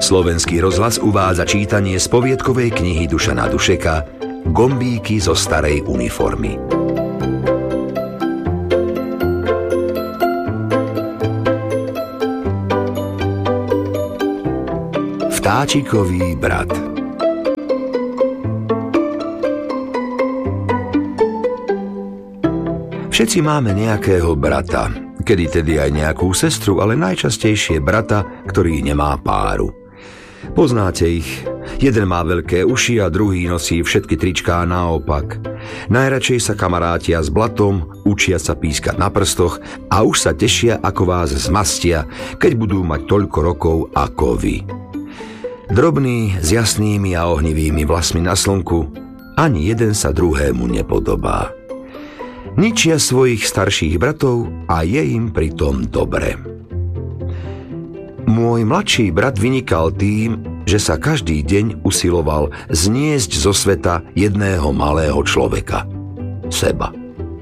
Slovenský rozhlas uvádza čítanie z poviedkovej knihy Dušana Dušeka Gombíky zo starej uniformy. Vtáčikový brat. Všetci máme nejakého brata, kedy tedy aj nejakú sestru, ale najčastejšie brata, ktorý nemá páru. Poznáte ich. Jeden má veľké uši a druhý nosí všetky tričká naopak. Najradšej sa kamarátia s blatom, učia sa pískať na prstoch a už sa tešia, ako vás zmastia, keď budú mať toľko rokov ako vy. Drobný, s jasnými a ohnivými vlasmi na slnku, ani jeden sa druhému nepodobá. Ničia svojich starších bratov a je im pritom dobre. Môj mladší brat vynikal tým, že sa každý deň usiloval zniesť zo sveta jedného malého človeka. Seba.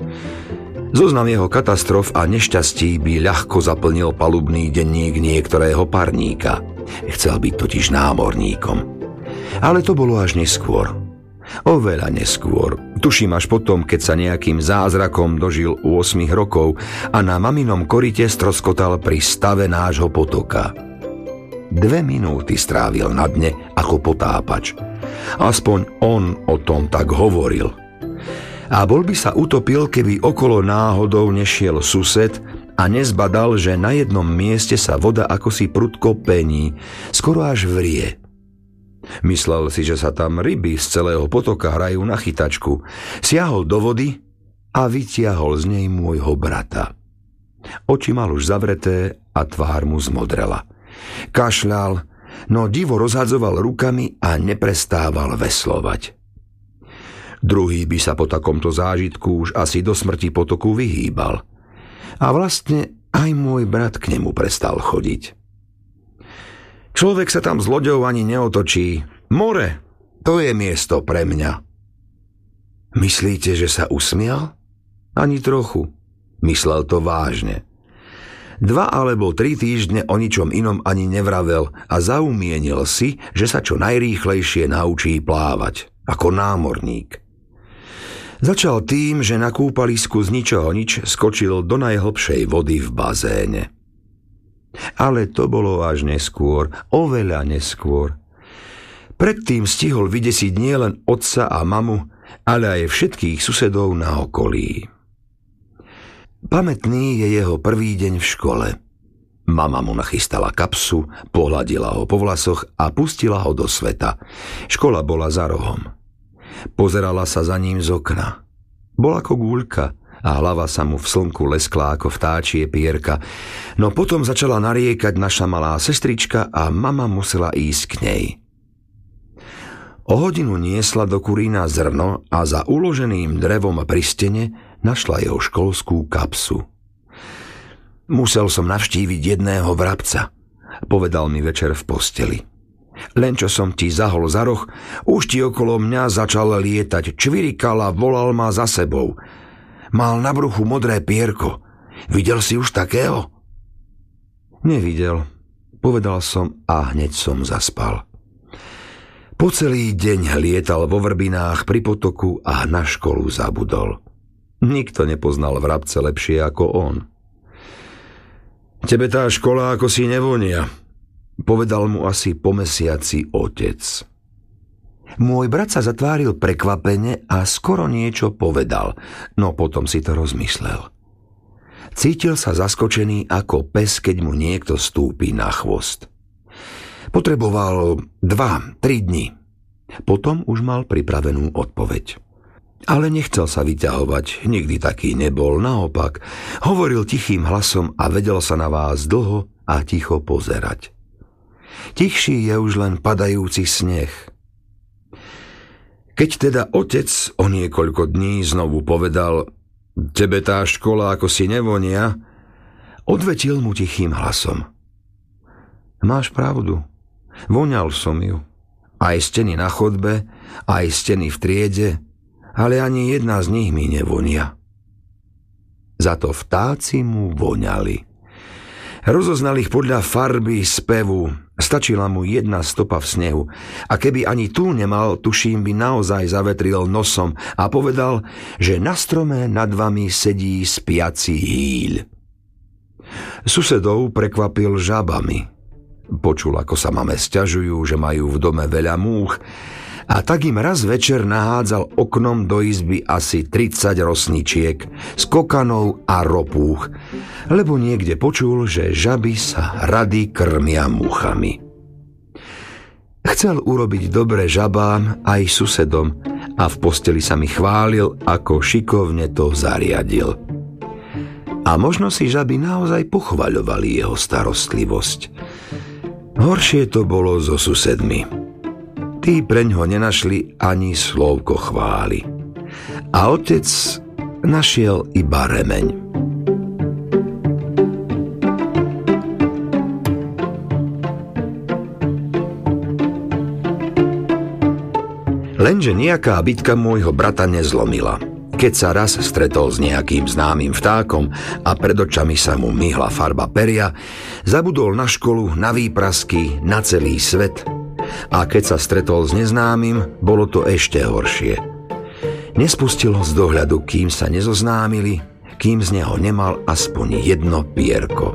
Zoznam jeho katastrof a nešťastí by ľahko zaplnil palubný denník niektorého parníka. Chcel byť totiž námorníkom. Ale to bolo až neskôr. Oveľa neskôr. Tuším až potom, keď sa nejakým zázrakom dožil 8 rokov a na maminom koryte stroskotal pri stave nášho potoka. 2 minúty strávil na dne ako potápač. Aspoň on o tom tak hovoril. A bol by sa utopil, keby okolo náhodou nešiel sused a nezbadal, že na jednom mieste sa voda akosi prudko pení, skoro až vrie. Myslel si, že sa tam ryby z celého potoka hrajú na chytačku. Siahol do vody a vytiahol z nej môjho brata. Oči mal už zavreté a tvár mu zmodrela. Kašľal, no divo rozhadzoval rukami a neprestával veslovať. Druhý by sa po takomto zážitku už asi do smrti potoku vyhýbal. A vlastne aj môj brat k nemu prestal chodiť. Človek sa tam s loďou ani neotočí. More, to je miesto pre mňa. Myslíte, že sa usmial? Ani trochu. Myslel to vážne. 2 alebo 3 týždne o ničom inom ani nevravel a zaumienil si, že sa čo najrýchlejšie naučí plávať, ako námorník. Začal tým, že na kúpalisku z ničoho nič skočil do najhlbšej vody v bazéne. Ale to bolo až neskôr, oveľa neskôr. Predtým stihol vydesiť nielen otca a mamu, ale aj všetkých susedov na okolí. Pamätný je jeho prvý deň v škole. Mama mu nachystala kapsu, pohľadila ho po vlasoch a pustila ho do sveta. Škola bola za rohom. Pozerala sa za ním z okna. Bol ako guľka a hlava sa mu v slnku leskla ako vtáčie pierka. No potom začala nariekať naša malá sestrička a mama musela ísť k nej. O hodinu niesla do kurína zrno a za uloženým drevom pri stene našla jeho školskú kapsu. Musel som navštíviť jedného vrabca, povedal mi večer v posteli. Len čo som ti zahol za roh, už ti okolo mňa začal lietať, čvirikal a volal ma za sebou. Mal na bruchu modré pierko. Videl si už takého? Nevidel, povedal som a hneď som zaspal. Po celý deň lietal vo vrbinách pri potoku a na školu zabudol. Nikto nepoznal vrabce lepšie ako on. Tebe tá škola ako si nevonia, povedal mu asi po mesiaci otec. Môj brat sa zatváril prekvapene a skoro niečo povedal, no potom si to rozmyslel. Cítil sa zaskočený ako pes, keď mu niekto stúpi na chvost. Potreboval 2-3 dni. Potom už mal pripravenú odpoveď. Ale nechcel sa vyťahovať, nikdy taký nebol, naopak. Hovoril tichým hlasom a vedel sa na vás dlho a ticho pozerať. Tichší je už len padajúci sneh. Keď teda otec o niekoľko dní znovu povedal: tebe tá škola ako si nevonia, odvetil mu tichým hlasom: máš pravdu, voňal som ju. Aj steny na chodbe, aj steny v triede, ale ani jedna z nich mi nevonia. Za to vtáci mu voňali. Rozoznal ich podľa farby, spevu, Stačila mu jedna stopa v snehu a keby ani tú nemal, tuším, by naozaj zavetril nosom a povedal, že na strome nad vami sedí spiaci hýľ. Susedov prekvapil žabami. Počul, ako sa mame sťažujú, že majú v dome veľa múch, a tak im raz večer nahádzal oknom do izby asi 30 rosničiek s kokanou a ropúch, lebo niekde počul, že žaby sa rady krmia múchami. Chcel urobiť dobre žabám aj susedom a v posteli sa mi chválil, ako šikovne to zariadil. A možno si žaby naozaj pochvaľovali jeho starostlivosť. Horšie to bolo so susedmi. Tí preňho nenašli ani slovko chvály. A otec našiel iba remeň. Lenže nejaká bitka môjho brata nezlomila. Keď sa raz stretol s nejakým známym vtákom a pred očami sa mu myhla farba peria, zabudol na školu, na výprasky, na celý svet. A keď sa stretol s neznámym, bolo to ešte horšie. Nespustil ho z dohľadu, kým sa nezoznámili, kým z neho nemal aspoň jedno pierko.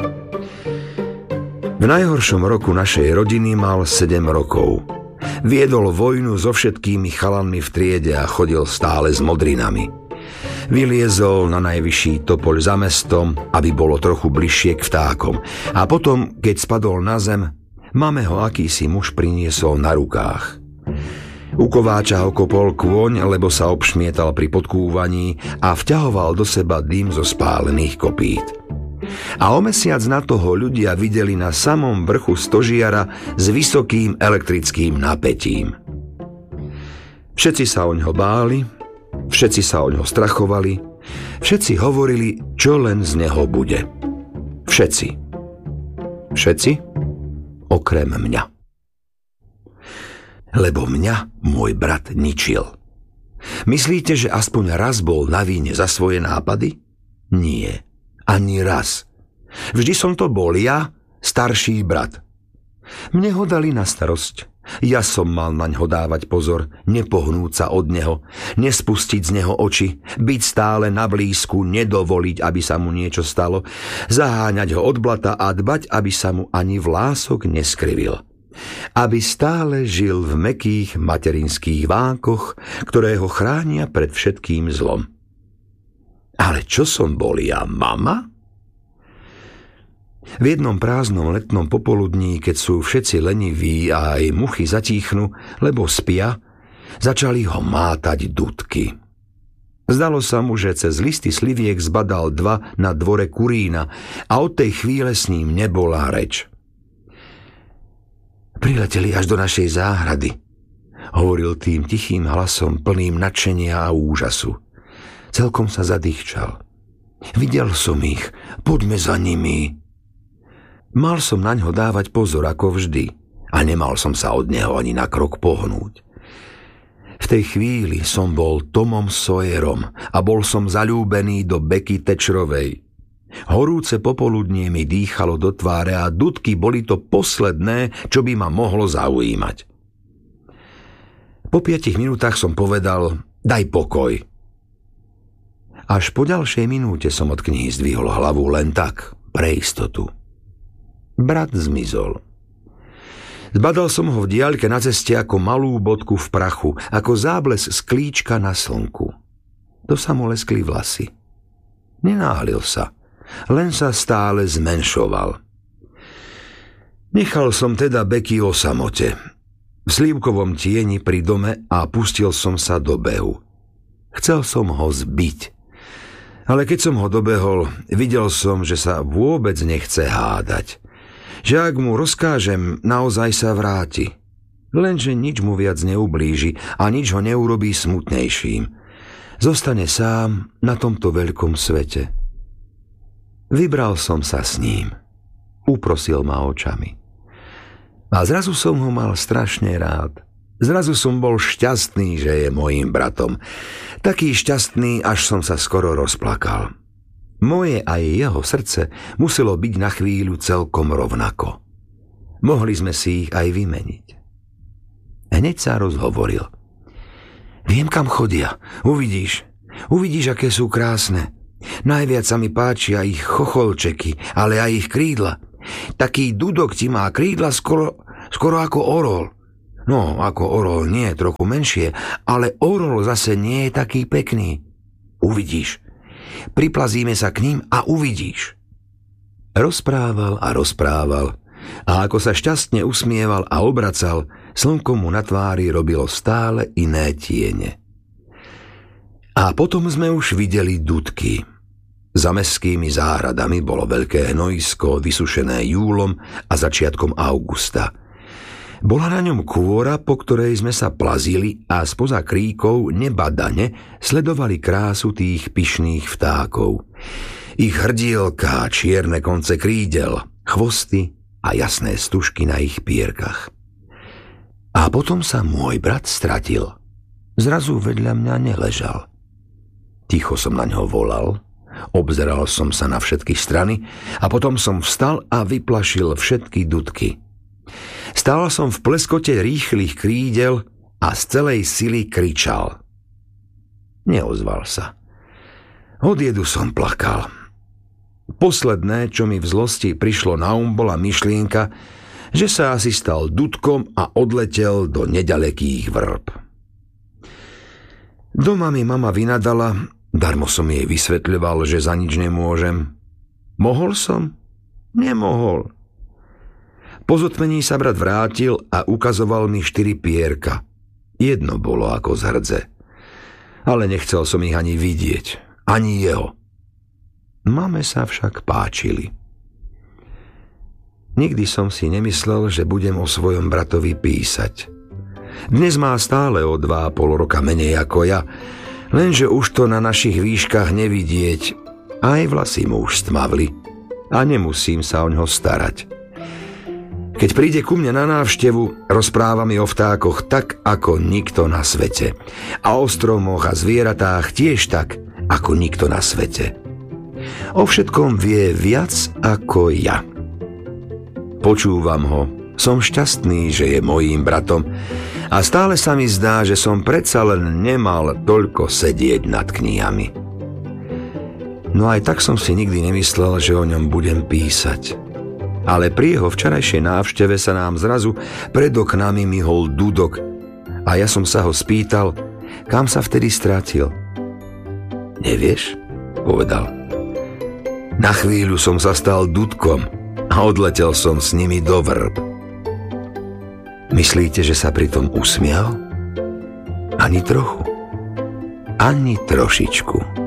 V najhoršom roku našej rodiny mal 7 rokov. Viedol vojnu so všetkými chalanmi v triede a chodil stále s modrinami. Vyliezol na najvyšší topoľ za mestom, aby bolo trochu bližšie k vtákom. A potom, keď spadol na zem, mame ho akýsi muž priniesol na rukách. U kováča ho kopol kôň, lebo sa obšmietal pri podkúvaní a vťahoval do seba dym zo spálených kopít. A o mesiac na toho ľudia videli na samom vrchu stožiara s vysokým elektrickým napätím. Všetci sa oňho báli, všetci sa oňho strachovali, všetci hovorili, čo len z neho bude. Všetci. Všetci? Okrem mňa. Lebo mňa môj brat ničil. Myslíte, že aspoň raz bol na víne za svoje nápady? Nie, ani raz. Vždy som to bol ja, starší brat. Mne ho dali na starosť. Ja som mal naňho dávať pozor, nepohnúť sa od neho, nespustiť z neho oči, byť stále na blízku, nedovoliť, aby sa mu niečo stalo, zaháňať ho od blata a dbať, aby sa mu ani vlások neskrivil. Aby stále žil v mäkkých materinských vánkoch, ktoré ho chránia pred všetkým zlom. Ale čo som bol ja, mama? V jednom prázdnom letnom popoludní, keď sú všetci leniví a aj muchy zatíchnu, lebo spia, začali ho mátať dudky. Zdalo sa mu, že cez listy sliviek zbadal 2 na dvore kurína a od tej chvíle s ním nebola reč. Prileteli až do našej záhrady, hovoril tým tichým hlasom plným nadšenia a úžasu. Celkom sa zadýchčal. Videl som ich, poďme za nimi. Mal som naňho dávať pozor ako vždy a nemal som sa od neho ani na krok pohnúť. V tej chvíli som bol Tomom Sawyerom a bol som zaľúbený do Becky Thatcherovej. Horúce popoludnie mi dýchalo do tváre a dudky boli to posledné, čo by ma mohlo zaujímať. Po 5 minútach som povedal, daj pokoj. Až po ďalšej minúte som od knihy zdvihol hlavu len tak, pre istotu. Brat zmizol. Zbadal som ho v diaľke na ceste ako malú bodku v prachu, ako zábles z klíčka na slnku. To sa mu leskli vlasy. Nenáhlil sa. Len sa stále zmenšoval. Nechal som teda Becky o samote, v slívkovom tieni pri dome a pustil som sa do behu. Chcel som ho zbiť. Ale keď som ho dobehol, videl som, že sa vôbec nechce hádať. Že ak mu rozkážem, naozaj sa vráti. Lenže nič mu viac neublíži a nič ho neurobí smutnejším. Zostane sám na tomto veľkom svete. Vybral som sa s ním. Uprosil ma očami. A zrazu som ho mal strašne rád. Zrazu som bol šťastný, že je mojím bratom. Taký šťastný, až som sa skoro rozplakal. Moje aj jeho srdce muselo byť na chvíľu celkom rovnako. Mohli sme si ich aj vymeniť. Hneď sa rozhovoril. Viem, kam chodia. Uvidíš, aké sú krásne. Najviac sa mi páčia ich chocholčeky, ale aj ich krídla. Taký dudok ti má krídla skoro ako orol. No, ako orol nie, trochu menšie, ale orol zase nie je taký pekný. Uvidíš. Priplazíme sa k ním a uvidíš. Rozprával a rozprával a ako sa šťastne usmieval a obracal, slnko mu na tvári robilo stále iné tiene. A potom sme už videli dudky. Za mestskými záhradami bolo veľké hnojisko, vysušené júlom a začiatkom augusta. Bola na ňom kôra, po ktorej sme sa plazili a spoza kríkov nebadane sledovali krásu tých pyšných vtákov. Ich hrdielka, čierne konce krídel, chvosty a jasné stužky na ich pierkach. A potom sa môj brat stratil. Zrazu vedľa mňa neležal. Ticho som na ňo volal, obzeral som sa na všetky strany a potom som vstal a vyplašil všetky dudky. Stál som v pleskote rýchlych krídel a z celej sily kričal. Neozval sa. Od jedu som plakal. Posledné, čo mi v zlosti prišlo na bola myšlienka, že sa asi stal dudkom a odletel do neďalekých vrb. Doma mi mama vynadala, darmo som jej vysvetľoval, že za nič nemôžem. Mohol som? Nemohol. Po zotmení sa brat vrátil a ukazoval mi 4 pierka. Jedno bolo ako z hrdze. Ale nechcel som ich ani vidieť, ani jeho. Mame sa však páčili. Nikdy som si nemyslel, že budem o svojom bratovi písať. Dnes má stále o 2,5 roka menej ako ja, lenže už to na našich výškach nevidieť. Aj vlasy mu už stmavli a nemusím sa o ňo starať. Keď príde ku mne na návštevu, rozpráva mi o vtákoch tak, ako nikto na svete. A o stromoch a zvieratách tiež tak, ako nikto na svete. O všetkom vie viac ako ja. Počúvam ho, som šťastný, že je mojím bratom a stále sa mi zdá, že som predsa len nemal toľko sedieť nad knihami. No aj tak som si nikdy nemyslel, že o ňom budem písať. Ale pri jeho včerajšej návšteve sa nám zrazu pred oknami myhol dudok a ja som sa ho spýtal, kam sa vtedy strátil. Nevieš? Povedal. Na chvíľu som sa stal dudkom a odletel som s nimi do vrb. Myslíte, že sa pritom usmial? Ani trochu. Ani trošičku.